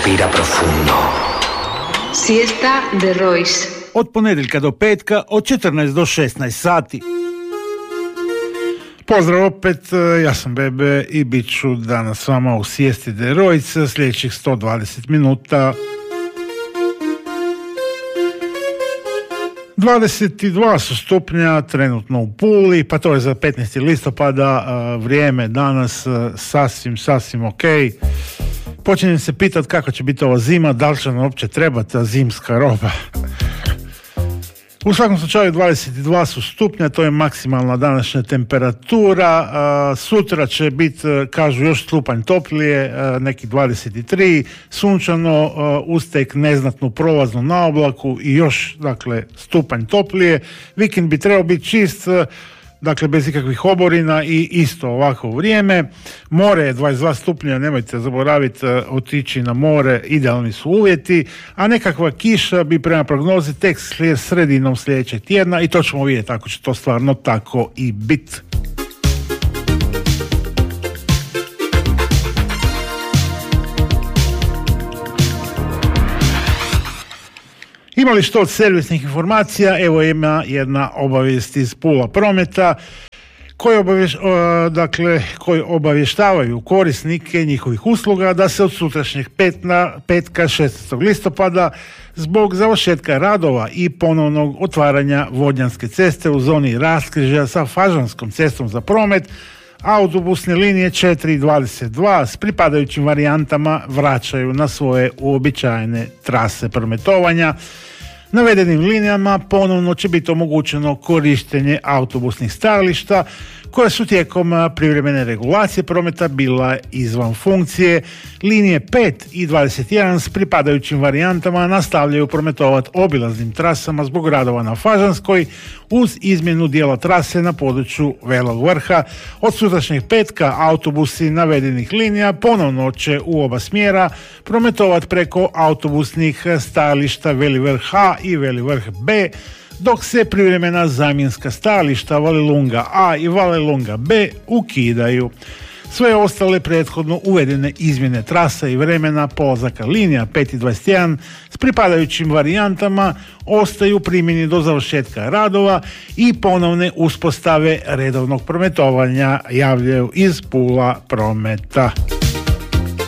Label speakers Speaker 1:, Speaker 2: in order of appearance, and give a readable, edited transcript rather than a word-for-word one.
Speaker 1: Respira profundo.
Speaker 2: Siesta de Royce.
Speaker 3: Od ponedjeljka do petka, od 14 do 16 sati. Pozdrav opet, ja sam Bebe i bit ću danas s vama u Siesti de Royce sljedećih 120 minuta. 22 su stupnja trenutno u Puli, pa to je za 15. listopada, vrijeme danas sasvim ok. Počinjem se pitati kako će biti ova zima, da li će nam uopće trebati zimska roba. U svakom slučaju 22 su stupnja, to je maksimalna današnja temperatura. Sutra će biti, kažu, još stupanj toplije, neki 23, sunčano, uz tek neznatnu prolaznu na oblaku i još, dakle, stupanj toplije. Vikend bi trebao biti čist, dakle bez ikakvih oborina i isto ovako vrijeme. More je 22 stupnja, nemojte zaboraviti otići na more, idealni su uvjeti, a nekakva kiša bi prema prognozi tek sredinom sljedećeg tjedna i to ćemo vidjeti ako će to stvarno tako i biti. Imali što od servisnih informacija? Evo ima jedna obavijest iz Pula Prometa koji obavještavaju korisnike njihovih usluga da se od sutrašnjeg petka 16. listopada zbog završetka radova i ponovnog otvaranja Vodnjanske ceste u zoni raskrižja sa Fažanskom cestom za promet autobusne linije 4 i 22 s pripadajućim varijantama vraćaju na svoje uobičajene trase prometovanja. Navedenim linijama ponovno će biti omogućeno korištenje autobusnih stajališta koje su tijekom privremene regulacije prometa bila izvan funkcije. Linije 5 i 21 s pripadajućim varijantama nastavljaju prometovati obilaznim trasama zbog radova na Fažanskoj uz izmjenu dijela trase na području Velog Vrha. Od sutrašnjeg petka autobusi navedenih linija ponovno će u oba smjera prometovati preko autobusnih stajališta Veli Vrh A i Veli Vrh B, dok se privremena zamjenska stajališta Valelunga A i Valelunga B ukidaju. Sve ostale prethodno uvedene izmjene trasa i vremena polazaka linija 5 i 21 s pripadajućim varijantama ostaju primjeni do završetka radova i ponovne uspostave redovnog prometovanja, javljaju iz Pula Prometa.